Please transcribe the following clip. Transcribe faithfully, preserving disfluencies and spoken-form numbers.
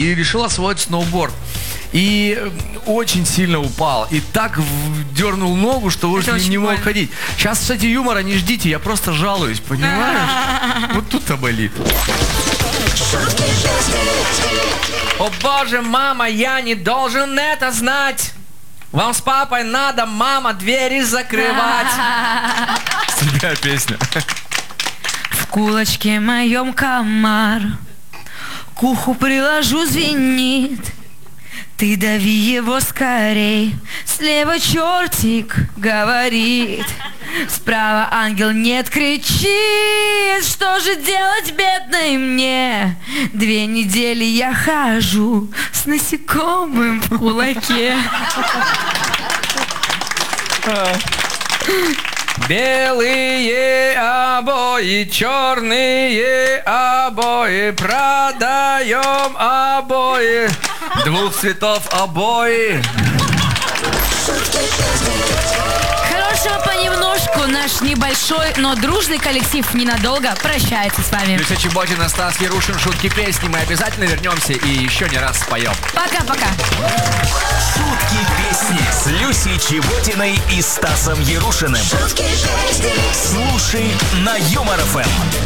и решил освоить сноуборд. И очень сильно упал. И так дернул ногу, что уже не, не мог ходить. Сейчас, кстати, юмора не ждите, я просто жалуюсь, понимаешь? Вот тут-то болит. О боже, мама, я не должен это знать. Вам с папой надо, мама, двери закрывать. Другая песня. В кулачке моем комар, к уху приложу, звенит. Ты дави его скорей. Слева чертик говорит, справа ангел нет, кричит. Что же делать, бедной мне? Две недели я хожу с насекомым в кулаке. Белые обои, черные обои, продаем обои, двух цветов обои. Хорошего понемножку. Наш небольшой, но дружный коллектив ненадолго прощается с вами. Люся Чеботина, Стас Ярушин, шутки песни. Мы обязательно вернемся и еще не раз споем. Пока-пока. Шутки песни с Люсей Чеботиной и Стасом Ярушиным. Слушай на Юмор ФМ.